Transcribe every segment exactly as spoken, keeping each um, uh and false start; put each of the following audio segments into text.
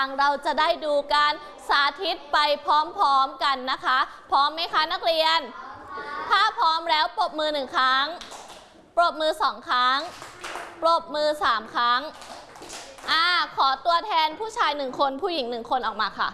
เราจะได้ดูการสาธิตไปพร้อมๆกันนะคะพร้อมไหมคะนักเรียนถ้าพร้อมแล้วปรบมือหนึ่งครั้งปรบมือสองครั้งปรบมือสามครั้งอ่าขอตัวแทนผู้ชายหนึ่งคนผู้หญิงหนึ่งคนออกมาค่ะ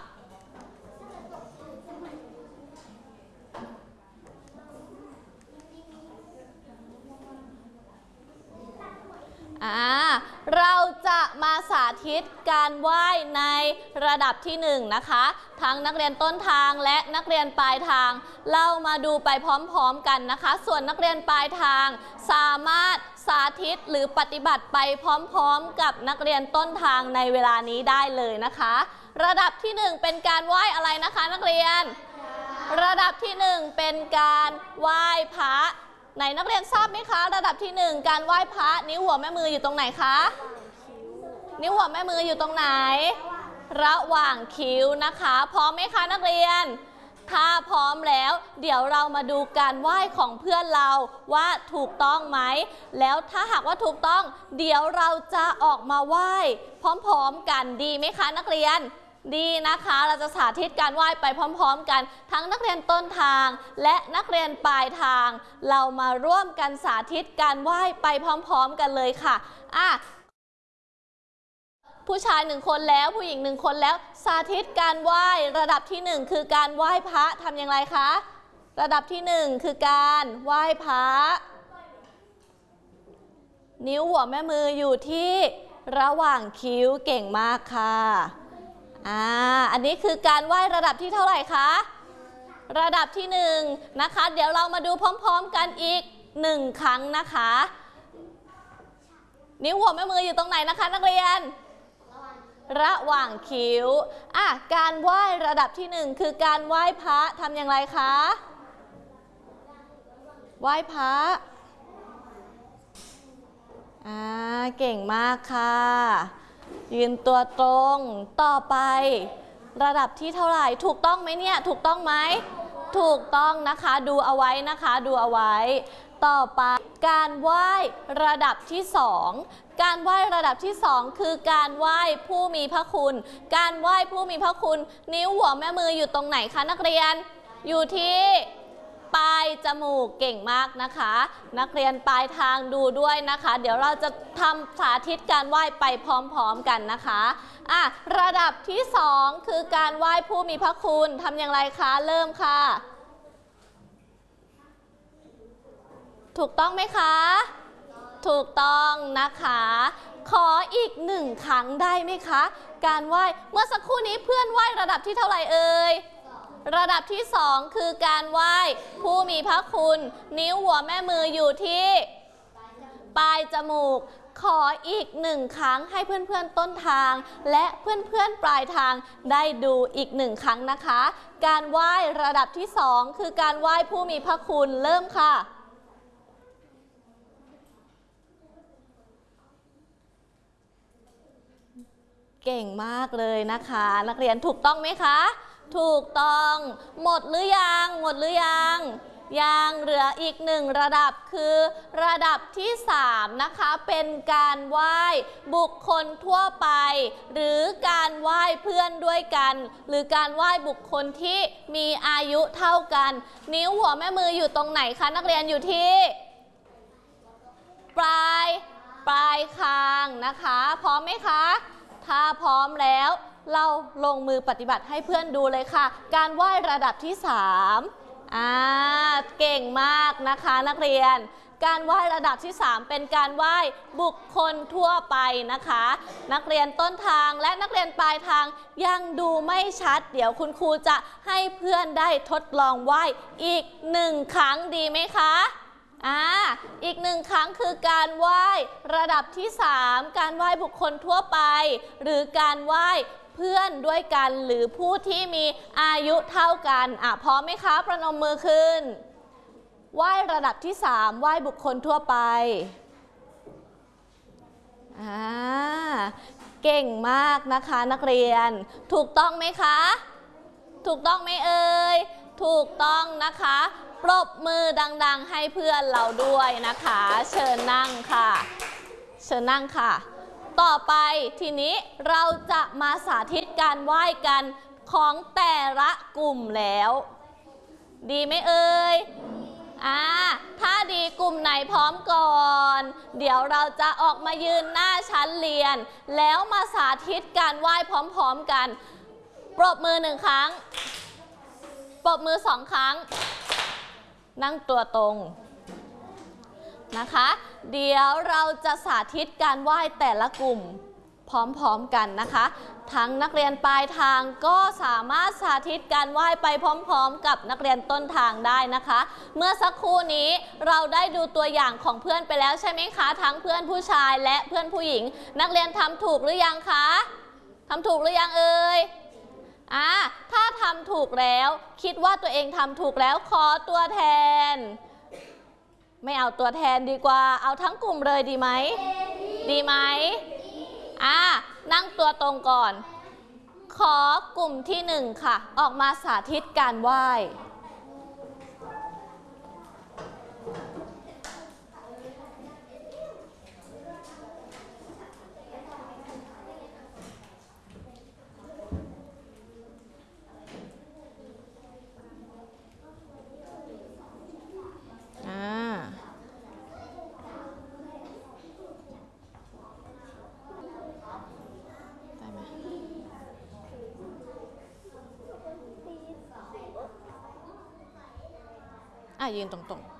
อ่าเราจะมาสาธิตการว่ายในระดับที่หนึ่งนะคะทั้งนักเรียนต้นทางและนักเรียนปลายทางเรามาดูไปพร้อมๆกันนะคะส่วนนักเรียนปลายทางสามารถสาธิตหรือปฏิบัติไปพร้อมๆกับนักเรียนต้นทางในเวลานี้ได้เลยนะคะระดับที่หนึ่งเป็นการว่ายอะไรนะคะนักเรียนระดับที่หนึ่งเป็นการว่ายพระไหนนักเรียนทราบไหมคะระดับที่หนึ่งการไหว้พระนิ้วหัวแม่มืออยู่ตรงไหนคะนิ้วหัวแม่มืออยู่ตรงไหนระหว่างคิ้วนะคะพร้อมไหมคะนักเรียนถ้าพร้อมแล้วเดี๋ยวเรามาดูการไหว้ของเพื่อนเราว่าถูกต้องไหมแล้วถ้าหากว่าถูกต้องเดี๋ยวเราจะออกมาไหว้พร้อมๆกันดีไหมคะนักเรียนดีนะคะเราจะสาธิตการไหว้ไปพร้อมๆกันทั้งนักเรียนต้นทางและนักเรียนปลายทางเรามาร่วมกันสาธิตการไหว้ไปพร้อมๆกันเลยค่ะอ่ะผู้ชายหนึ่งคนแล้วผู้หญิงหนึ่งคนแล้วสาธิตการไหว้ระดับที่หนึ่งคือการไหว้พระทำอย่างไรคะระดับที่หนึ่งคือการไหว้พระนิ้วหัวแม่มืออยู่ที่ระหว่างคิ้วเก่งมากค่ะอ่าอันนี้คือการไหว้ระดับที่เท่าไหร่คะระดับที่หนึ่งนะคะเดี๋ยวเรามาดูพร้อมๆกันอีกหนึ่งครั้งนะคะนิ้วหัวแม่มืออยู่ตรงไหนนะคะนักเรียนระหว่างคิ้วอ่ะการไหว้ระดับที่หนึ่งคือการไหว้พระทำอย่างไรคะไหว้พระอ่าเก่งมากค่ะยืนตัวตรงต่อไประดับที่เท่าไหร่ถูกต้องไหมเนี่ยถูกต้องไหมถูกต้องนะคะดูเอาไว้นะคะดูเอาไว้ต่อไปการไหว้ระดับที่สองการไหว้ระดับที่สองคือการไหว้ผู้มีพระคุณการไหว้ผู้มีพระคุณนิ้วหัวแม่มืออยู่ตรงไหนคะนักเรียนอยู่ที่ปลายจมูกเก่งมากนะคะนักเรียนปลายทางดูด้วยนะคะเดี๋ยวเราจะทำสาธิตการไหว้ไปพร้อมๆกันนะคะอ่ะระดับที่สองคือการไหว้ผู้มีพระคุณทำอย่างไรคะเริ่มค่ะถูกต้องไหมคะถูกต้องนะคะขออีกหนึ่งครั้งได้ไหมคะการไหว้เมื่อสักครู่นี้เพื่อนไหว้ระดับที่เท่าไหร่เอ่ยระดับที่สองคือการไหว้ผู้มีพระคุณนิ้วหัวแม่มืออยู่ที่ปลายจมูกขออีกหนึ่งครั้งให้เพื่อนๆต้นทางและเพื่อนๆปลายทางได้ดูอีกหนึ่งครั้งนะคะการไหว้ระดับที่สองคือการไหว้ผู้มีพระคุณเริ่มค่ะเก่งมากเลยนะคะนักเรียนถูกต้องไหมคะถูกต้องหมดหรือยังหมดหรือยังยังเหลืออีกหนึ่งระดับคือระดับที่สามนะคะเป็นการไหว้บุคคลทั่วไปหรือการไหว้เพื่อนด้วยกันหรือการไหว้บุคคลที่มีอายุเท่ากันนิ้วหัวแม่มืออยู่ตรงไหนคะนักเรียนอยู่ที่ปลายปลายคางนะคะพร้อมไหมคะถ้าพร้อมแล้วเราลงมือปฏิบัติให้เพื่อนดูเลยค่ะการไหว้ระดับที่สามอ่าเก่งมากนะคะนักเรียนการไหว้ระดับที่สามเป็นการไหว้บุคคลทั่วไปนะคะนักเรียนต้นทางและนักเรียนปลายทางยังดูไม่ชัดเดี๋ยวคุณครูจะให้เพื่อนได้ทดลองไหว้อีกหนึ่งครั้งดีไหมคะอ่าอีกหนึ่งครั้งคือการไหว้ระดับที่สามการไหว้บุคคลทั่วไปหรือการไหว้เพื่อนด้วยกันหรือผู้ที่มีอายุเท่ากันอ่ะพร้อมไหมคะประนมมือขึ้นไหว้ระดับที่สามไหว้บุคคลทั่วไปอ่าเก่งมากนะคะนักเรียนถูกต้องไหมคะถูกต้องไหมเอ่ยถูกต้องนะคะปรบมือดังๆให้เพื่อนเราด้วยนะคะเชิญนั่งค่ะเชิญนั่งค่ะต่อไปทีนี้เราจะมาสาธิตการไหว้กันของแต่ละกลุ่มแล้ว ดีไหมเอ่ยอ่าถ้าดีกลุ่มไหนพร้อมก่อนเดี๋ยวเราจะออกมายืนหน้าชั้นเรียนแล้วมาสาธิตการไหว้พร้อมๆกันปรบมือหนึ่งครั้งปรบมือสองครั้งนั่งตัวตรงนะคะเดี๋ยวเราจะสาธิตการไหว้แต่ละกลุ่มพร้อมๆกันนะคะทั้งนักเรียนปลายทางก็สามารถสาธิตการไหว้ไปพร้อมๆกับนักเรียนต้นทางได้นะคะเมื่อสักครู่นี้เราได้ดูตัวอย่างของเพื่อนไปแล้วใช่ไหมคะทั้งเพื่อนผู้ชายและเพื่อนผู้หญิงนักเรียนทำถูกหรือยังคะทำถูกหรือยังเอ่ยอ่าถ้าทำถูกแล้วคิดว่าตัวเองทำถูกแล้วขอตัวแทนไม่เอาตัวแทนดีกว่าเอาทั้งกลุ่มเลยดีไหมดีไหมอ่านั่งตัวตรงก่อนขอกลุ่มที่หนึ่งค่ะออกมาสาธิตการไหว้อ่ะยืนตรงๆ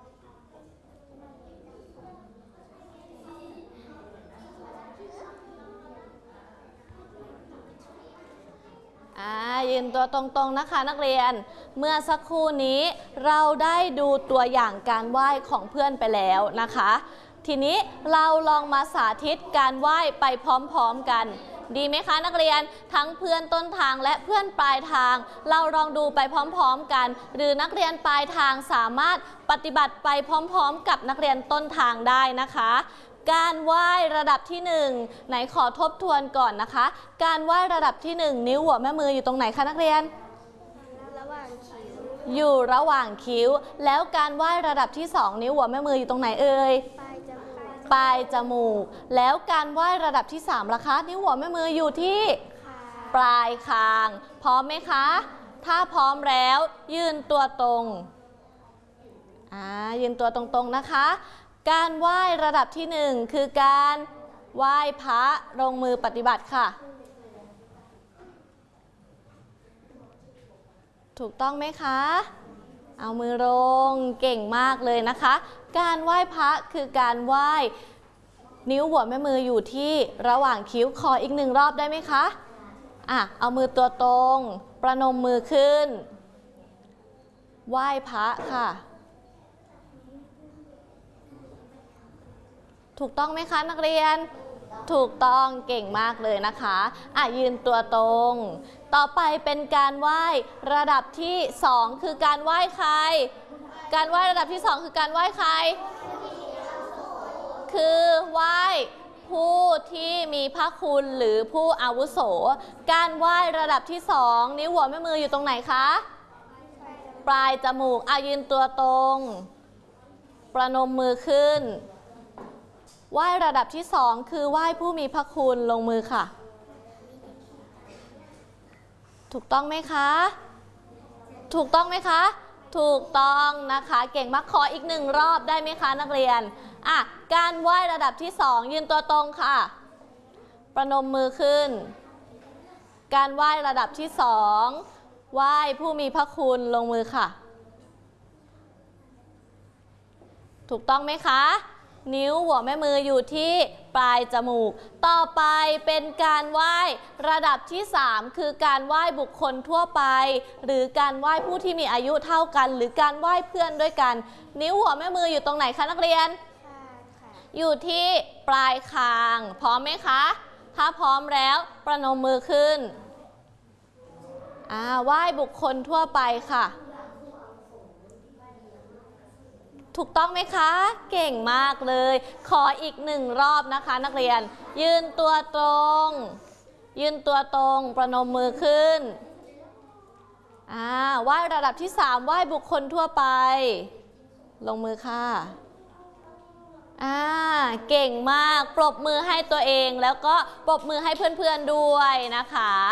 อ่ายืนตัวตรงๆนะคะนักเรียนเมื่อสักครู่นี้เราได้ดูตัวอย่างการไหว้ของเพื่อนไปแล้วนะคะทีนี้เราลองมาสาธิตการไหว้ไปพร้อมๆกันดีไหมคะนักเรียนทั้งเพื่อนต้นทางและเพื่อนปลายทางเราลองดูไปพร้อมๆกันหรือนักเรียนปลายทางสามารถปฏิบัติไปพร้อมๆกับนักเรียนต้นทางได้นะคะการไหว้ระดับที่หนึ่งไหนขอทบทวนก่อนนะคะการไหว้ระดับที่หนึ่งนิ้วหัวแม่มืออยู่ตรงไหนคะนักเรียนระหว่างคิ้วอยู่ระหว่างคิ้วแล้วการไหว้ระดับที่สองนิ้วหัวแม่มืออยู่ตรงไหนเอ่ยปลายจมูกแล้วการไหว้ระดับที่สามล่ะคะนิ้วหัวแม่มืออยู่ที่ปลายคางพร้อมไหมคะถ้าพร้อมแล้วยืนตัวตรงอ่ายืนตัวตรงๆนะคะการไหว้ระดับที่หนึ่งคือการไหว้พระลงมือปฏิบัติค่ะถูกต้องไหมคะเอามือลงเก่งมากเลยนะคะการไหว้พระคือการไหว้นิ้วหัวแม่มืออยู่ที่ระหว่างคิ้วขออีกหนึ่งรอบได้ไหมคะอ่ะเอามือตัวตรงประนมมือขึ้นไหว้พระค่ะถูกต้องไหมคะนักเรียนถูกต้องเก่งมากเลยนะคะอ่ะยืนตัวตรงต่อไปเป็นการไหว้ระดับที่สองคือการไหว้ใครการไหว้ระดับที่สองคือการไหว้ใครคือไหว้ผู้ที่มีพระคุณหรือผู้อาวุโสการไหว้ระดับที่สองนิ้วหัวแม่มืออยู่ตรงไหนคะปลายจมูกอ่ะยืนตัวตรงประนมมือขึ้นไหว้ระดับที่สองคือไหว้ผู้มีพระคุณลงมือค่ะถูกต้องไหมคะถูกต้องไหมคะถูกต้องนะคะเก่งมากขออีกหนึ่งรอบได้ไหมคะนักเรียนอ่ะการไหว้ระดับที่สองยืนตัวตรงค่ะประนมมือขึ้นการไหว้ระดับที่สองไหว้ผู้มีพระคุณลงมือค่ะถูกต้องไหมคะนิ้วหัวแม่มืออยู่ที่ปลายจมูกต่อไปเป็นการไหว้ระดับที่สามคือการไหว้บุคคลทั่วไปหรือการไหว้ผู้ที่มีอายุเท่ากันหรือการไหว้เพื่อนด้วยกันนิ้วหัวแม่มืออยู่ตรงไหนคะนักเรียนอยู่ที่ปลายคางพร้อมไหมคะถ้าพร้อมแล้วประนมมือขึ้นอ่าไหว้บุคคลทั่วไปค่ะถูกต้องไหมคะเก่งมากเลยขออีกหนึ่งรอบนะคะนักเรียนยืนตัวตรงยืนตัวตรงประนมมือขึ้นอ่าไหว้ระดับที่สามไหว้บุคคลทั่วไปลงมือค่ะอ่าเก่งมากปรบมือให้ตัวเองแล้วก็ปรบมือให้เพื่อนๆด้วยนะคะ